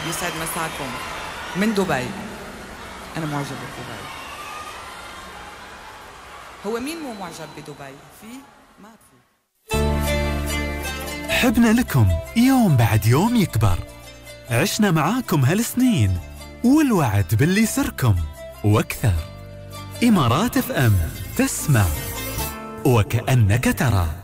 يسعد مساكم من دبي. أنا معجبة بدبي. هو مين مو معجب بدبي؟ في؟ ما في. حبنا لكم يوم بعد يوم يكبر. عشنا معاكم هالسنين والوعد باللي يسركم وأكثر. إمارات FM تسمع وكأنك ترى.